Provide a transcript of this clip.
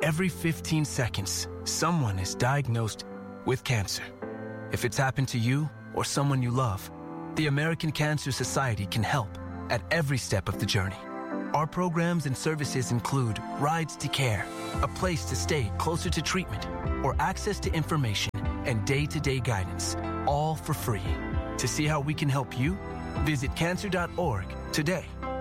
Every 15 seconds, someone is diagnosed with cancer. If it's happened to you or someone you love, the American Cancer Society can help at every step of the journey. Our programs and services include rides to care, a place to stay closer to treatment, or access to information and day-to-day guidance, all for free. To see how we can help you, visit cancer.org today.